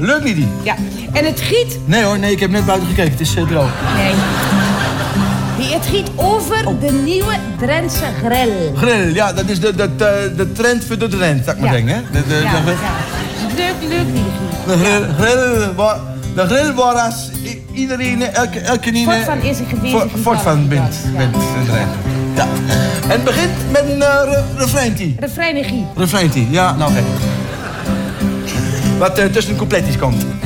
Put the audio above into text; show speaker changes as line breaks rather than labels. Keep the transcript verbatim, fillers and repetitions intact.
leuk liedje.
Ja. En het giet...
Nee hoor, nee, ik heb net buiten gekeken. Het is uh, droog.
Nee. Die, het giet over oh. de nieuwe Drentse grill.
Grill, ja, dat is de, de, de, de trend voor de Drent, zou ik maar
ja.
zeggen. Hè? De, de,
ja,
de,
ja. Leuk, leuk liedje.
De grill, grill, waar, de grill waar als iedereen, elke, elke nine...
Fort van is een gewezen.
Fort van bent, bent in Drenthe. Ja. En het begint met een uh, refreintje.
Refreinegie.
Refreintje, ja, nou oké. Wat uh, tussen de coupletjes komt.